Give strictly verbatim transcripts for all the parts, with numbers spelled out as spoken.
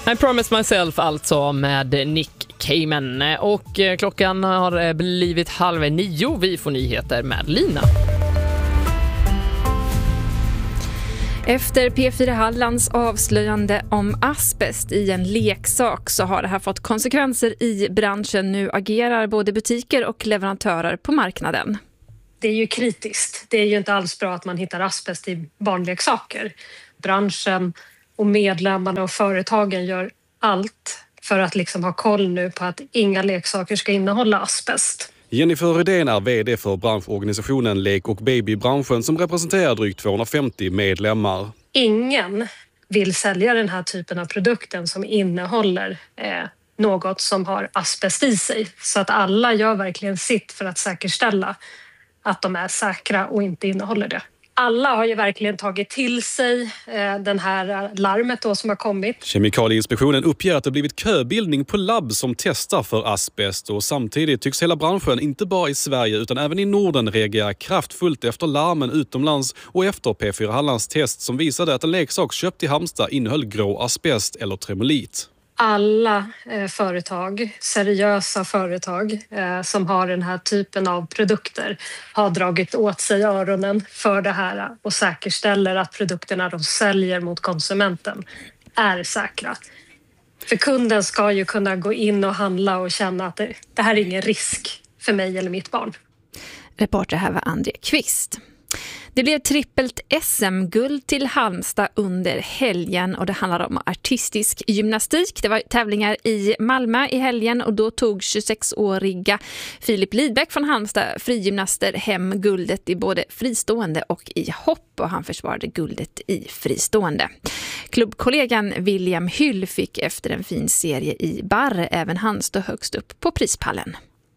I Promise Myself alltså med Nick Cayman. Och klockan har blivit halv nio. Vi får nyheter med Lina. Efter P fyra Hallands avslöjande om asbest i en leksak så har det här fått konsekvenser i branschen. Nu agerar både butiker och leverantörer på marknaden. Det är ju kritiskt. Det är ju inte alls bra att man hittar asbest i barnleksaker. Branschen och medlemmarna och företagen gör allt för att liksom ha koll nu på att inga leksaker ska innehålla asbest. Jennifer Rydén är vd för branschorganisationen Lek- och babybranschen som representerar drygt tvåhundrafemtio medlemmar. Ingen vill sälja den här typen av produkten som innehåller eh, något som har asbest i sig. Så att alla gör verkligen sitt för att säkerställa att de är säkra och inte innehåller det. Alla har ju verkligen tagit till sig eh, den här larmet då som har kommit. Kemikalieinspektionen uppger att det blivit köbildning på labb som testar för asbest och samtidigt tycks hela branschen, inte bara i Sverige utan även i Norden, reagera kraftfullt efter larmen utomlands och efter P fyra Hallands test som visade att en leksak köpt i Halmstad innehöll grå asbest eller tremolit. Alla eh, företag, seriösa företag eh, som har den här typen av produkter har dragit åt sig öronen för det här och säkerställer att produkterna de säljer mot konsumenten är säkra. För kunden ska ju kunna gå in och handla och känna att det, det här är ingen risk för mig eller mitt barn. Reporter här var André Kvist. Det blev trippelt S M-guld till Halmstad under helgen och det handlar om artistisk gymnastik. Det var tävlingar i Malmö i helgen och då tog tjugosexåriga Filip Lidbeck från Halmstad frigymnaster hem guldet i både fristående och i hopp och han försvarade guldet i fristående. Klubbkollegan William Hyll fick efter en fin serie i barr även han stå högst upp på prispallen.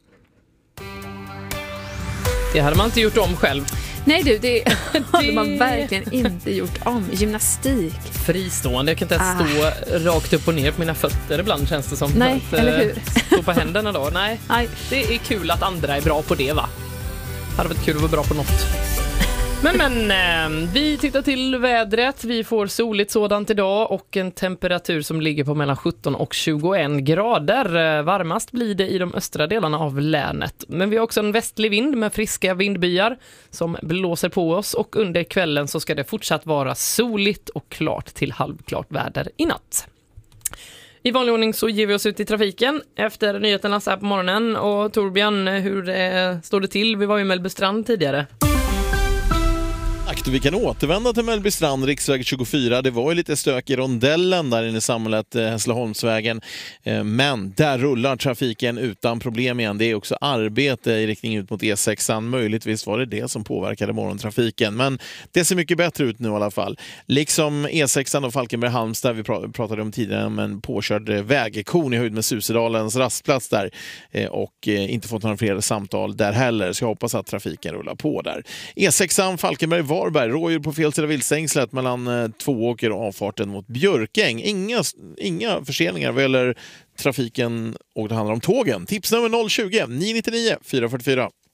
Det hade man inte gjort om själv. Nej du, det, det hade man verkligen inte gjort om. Gymnastik. Fristående, jag kan inte ens ah. stå rakt upp och ner på mina fötter ibland känns det som. Nej, att, eller hur? Stå på händerna då. Nej, Nej, det är kul att andra är bra på det va? Hade varit kul att vara bra på något. Men, men eh, vi tittar till vädret. Vi får soligt sådant idag och en temperatur som ligger på mellan sjutton och tjugoen grader. Varmast blir det i de östra delarna av länet. Men vi har också en västlig vind med friska vindbyar som blåser på oss och under kvällen så ska det fortsatt vara soligt och klart till halvklart väder i natt. I vanlig ordning så ger vi oss ut i trafiken efter nyheterna så här på morgonen. Och Torbjörn, hur eh, står det till? Vi var ju i Mellbystrand tidigare. Vi kan återvända till Mellbystrand, riksväg tjugofyra. Det var ju lite stök i rondellen där inne i samhället Hässleholmsvägen. Men där rullar trafiken utan problem igen. Det är också arbete i riktning ut mot E sexan. Möjligtvis var det det som påverkade morgontrafiken. Men det ser mycket bättre ut nu i alla fall. Liksom E sexan och Falkenberg-Halmstad vi pratade om tidigare om en påkörd vägekon i höjd med Susedalens rastplats där. Och inte fått några fler samtal där heller. Så jag hoppas att trafiken rullar på där. E sexan, Falkenberg-Varberg. Rådjur på fel sida viltstängslet mellan eh, Tvååker och avfarten mot Björkäng. Inga, inga förseningar vad gäller trafiken och det handlar om tågen. Tips nummer noll tjugo nio nio nio fyra fyra fyra.